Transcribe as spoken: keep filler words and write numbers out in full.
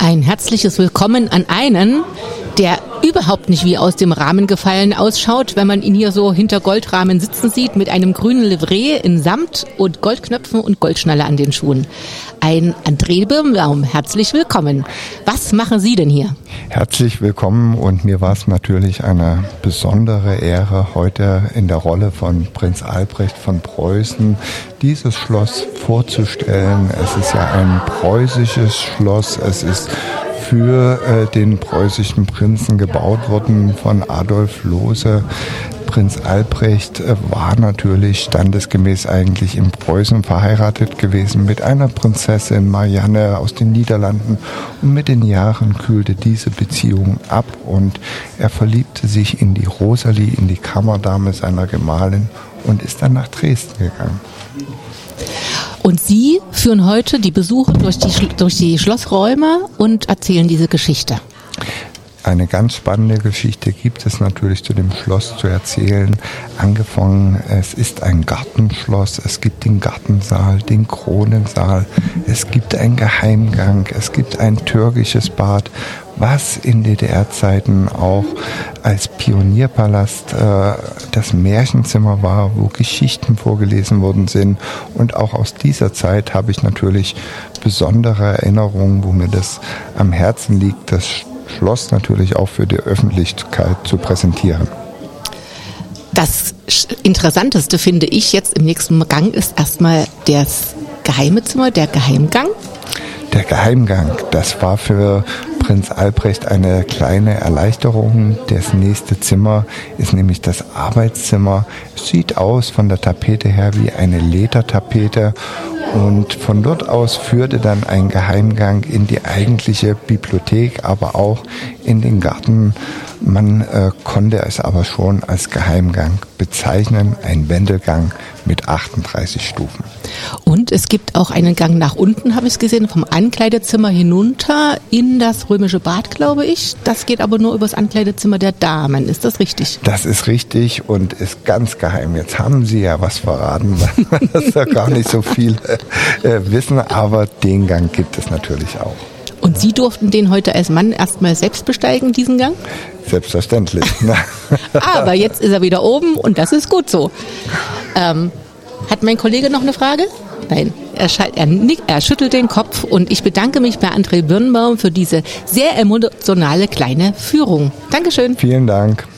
Ein herzliches Willkommen an einen, der überhaupt nicht wie aus dem Rahmen gefallen ausschaut, wenn man ihn hier so hinter Goldrahmen sitzen sieht mit einem grünen Livree in Samt und Goldknöpfen und Goldschnalle an den Schuhen. Ein André Birnbaum, herzlich willkommen. Was machen Sie denn hier? Herzlich willkommen, und mir war es natürlich eine besondere Ehre, heute in der Rolle von Prinz Albrecht von Preußen dieses Schloss vorzustellen. Es ist ja ein preußisches Schloss, es ist für äh, den preußischen Prinzen gebaut worden von Adolf Lohse. Prinz Albrecht äh, war natürlich standesgemäß eigentlich in Preußen verheiratet gewesen mit einer Prinzessin Marianne aus den Niederlanden, und mit den Jahren kühlte diese Beziehung ab und er verliebte sich in die Rosalie, in die Kammerdame seiner Gemahlin, und ist dann nach Dresden gegangen. Und Sie führen heute die Besucher durch die, durch die Schlossräume und erzählen diese Geschichte. Eine ganz spannende Geschichte gibt es natürlich zu dem Schloss zu erzählen. Angefangen, es ist ein Gartenschloss, es gibt den Gartensaal, den Kronensaal, es gibt einen Geheimgang, es gibt ein türkisches Bad, was in D D R-Zeiten auch als Pionierpalast äh, das Märchenzimmer war, wo Geschichten vorgelesen worden sind. Und auch aus dieser Zeit habe ich natürlich besondere Erinnerungen, wo mir das am Herzen liegt, das Schloss natürlich auch für die Öffentlichkeit zu präsentieren. Das Interessanteste finde ich jetzt im nächsten Gang ist erstmal das geheime Zimmer, der Geheimgang. Der Geheimgang, das war für Prinz Albrecht eine kleine Erleichterung. Das nächste Zimmer ist nämlich das Arbeitszimmer. Es sieht aus von der Tapete her wie eine Ledertapete. Und von dort aus führte dann ein Geheimgang in die eigentliche Bibliothek, aber auch in den Garten. Man äh, konnte es aber schon als Geheimgang bezeichnen, ein Wendelgang mit achtunddreißig Stufen. Und es gibt auch einen Gang nach unten, habe ich gesehen, vom Ankleidezimmer hinunter in das römische Bad, glaube ich. Das geht aber nur über das Ankleidezimmer der Damen. Ist das richtig? Das ist richtig und ist ganz geheim. Jetzt haben Sie ja was verraten, weil das ja gar nicht so viele äh, wissen, aber den Gang gibt es natürlich auch. Und Sie durften den heute als Mann erstmal selbst besteigen, diesen Gang? Selbstverständlich. Aber jetzt ist er wieder oben und das ist gut so. Ähm, hat mein Kollege noch eine Frage? Nein, er, schalt, er, nick, er schüttelt den Kopf, und ich bedanke mich bei André Birnbaum für diese sehr emotionale kleine Führung. Dankeschön. Vielen Dank.